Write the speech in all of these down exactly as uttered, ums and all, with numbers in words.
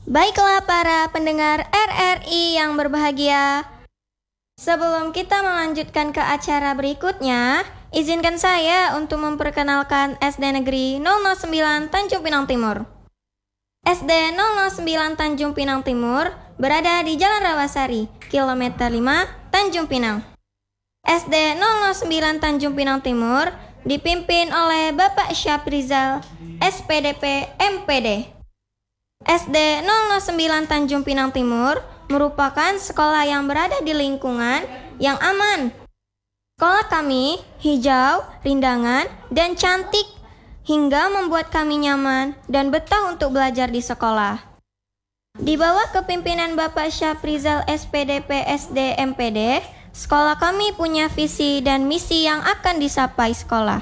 Baiklah para pendengar R R I yang berbahagia, sebelum kita melanjutkan ke acara berikutnya, izinkan saya untuk memperkenalkan S D Negeri nol nol sembilan Tanjung Pinang Timur. S D nol nol sembilan Tanjung Pinang Timur berada di Jalan Rawasari, kilometer lima, Tanjung Pinang. S D nol nol sembilan Tanjung Pinang Timur dipimpin oleh Bapak Syafrizal, S P D P M P D. S D nol nol sembilan Tanjung Pinang Timur merupakan sekolah yang berada di lingkungan yang aman. Sekolah kami hijau, rindangan, dan cantik hingga membuat kami nyaman dan betah untuk belajar di sekolah. Di bawah kepimpinan Bapak Syafrizal S P D P S D M P D, sekolah kami punya visi dan misi yang akan dicapai sekolah.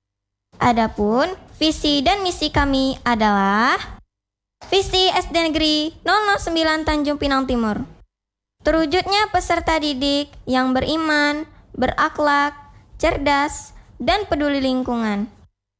Adapun visi dan misi kami adalah visi S D Negeri nol nol sembilan Tanjung Pinang Timur, terwujudnya peserta didik yang beriman, berakhlak, cerdas, dan peduli lingkungan.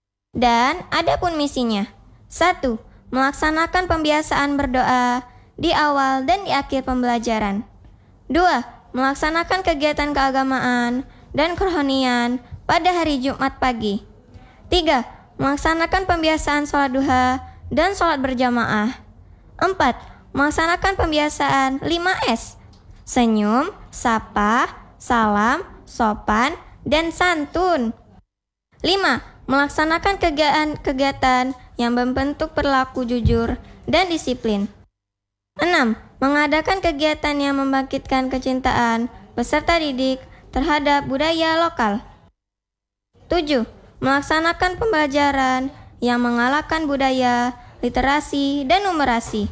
Dan adapun misinya, satu. Melaksanakan pembiasaan berdoa di awal dan di akhir pembelajaran. Dua. Melaksanakan kegiatan keagamaan dan kerohanian pada hari Jumat pagi. Tiga. Melaksanakan pembiasaan sholat duha dan sholat berjamaah. Empat. Melaksanakan pembiasaan lima S. Senyum, sapa, salam, sopan, dan santun. Lima. Melaksanakan kegiatan-kegiatan yang membentuk perilaku jujur dan disiplin. Enam. Mengadakan kegiatan yang membangkitkan kecintaan peserta didik terhadap budaya lokal. Tujuh. Melaksanakan pembelajaran yang mengalahkan budaya, literasi, dan numerasi.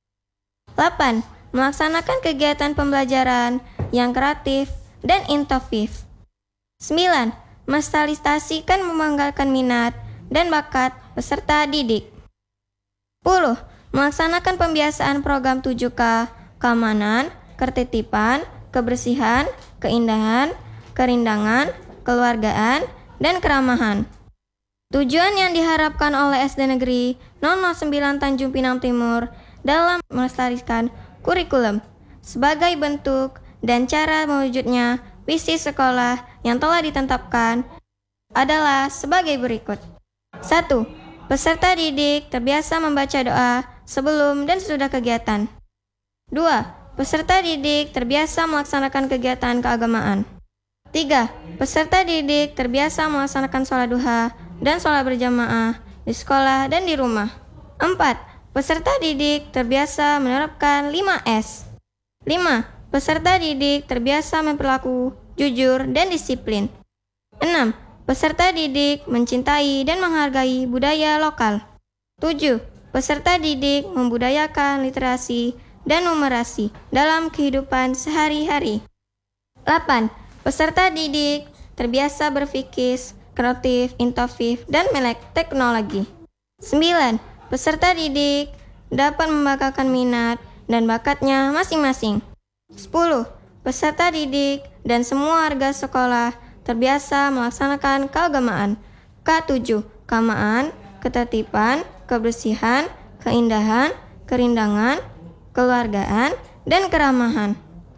Delapan. Melaksanakan kegiatan pembelajaran yang kreatif dan inovatif. Sembilan. Melestarikan membanggakan minat dan bakat peserta didik. Sepuluh. Melaksanakan pembiasaan program tujuh K, keamanan, ketertiban, kebersihan, keindahan, kerindangan, keluargaan, dan keramahan. Tujuan yang diharapkan oleh S D Negeri nol nol sembilan Tanjung Pinang Timur dalam melestarikan kurikulum sebagai bentuk dan cara mewujudnya visi sekolah yang telah ditetapkan adalah sebagai berikut. Satu. Peserta didik terbiasa membaca doa sebelum dan sesudah kegiatan. Dua. Peserta didik terbiasa melaksanakan kegiatan keagamaan. Tiga. Peserta didik terbiasa melaksanakan sholat duha dan sholat berjamaah di sekolah dan di rumah. Empat. Peserta didik terbiasa menerapkan lima S. Lima. Peserta didik terbiasa memperlaku jujur dan disiplin. Enam. Peserta didik mencintai dan menghargai budaya lokal. Tujuh. Peserta didik membudayakan literasi dan numerasi dalam kehidupan sehari-hari. Delapan. Peserta didik terbiasa berpikir kreatif, inovatif, dan melek teknologi. Sembilan. Peserta didik dapat membanggakan minat dan bakatnya masing-masing. Sepuluh. Peserta didik dan semua warga sekolah terbiasa melaksanakan keagamaan. Ketujuh. Keagamaan, ketertiban, kebersihan, keindahan, kerindangan, keluargaan, dan keramahan.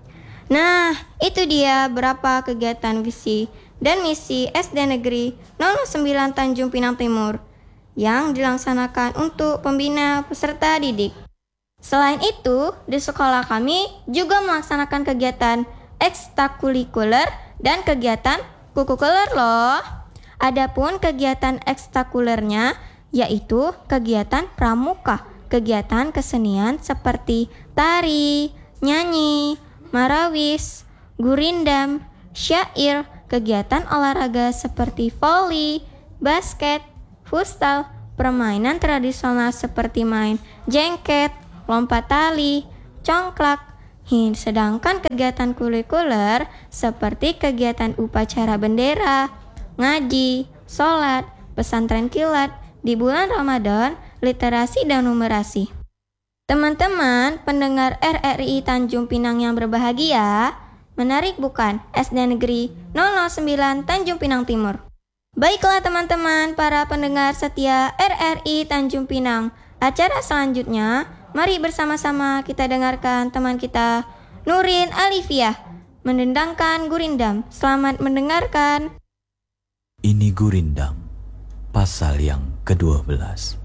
Nah, itu dia beberapa kegiatan visi dan misi S D Negeri nol nol sembilan Tanjung Pinang Timur yang dilaksanakan untuk pembina peserta didik. Selain itu, di sekolah kami juga melaksanakan kegiatan ekstrakurikuler dan kegiatan kukukuler loh. Adapun kegiatan ekstrakurikulernya yaitu kegiatan pramuka, kegiatan kesenian seperti tari, nyanyi, marawis, gurindam, syair, kegiatan olahraga seperti voli, basket, futsal, permainan tradisional seperti main jengket, lompat tali, congklak. Sedangkan kegiatan kurikuler seperti kegiatan upacara bendera, ngaji, sholat, pesantren kilat di bulan Ramadan, literasi dan numerasi. Teman-teman pendengar R R I Tanjung Pinang yang berbahagia, menarik bukan S D Negeri nol nol sembilan Tanjung Pinang Timur? Baiklah teman-teman para pendengar setia R R I Tanjung Pinang, acara selanjutnya Mari bersama-sama kita dengarkan teman kita Nurin Alifia mendendangkan gurindam. Selamat mendengarkan. Ini gurindam, pasal yang kedua belas.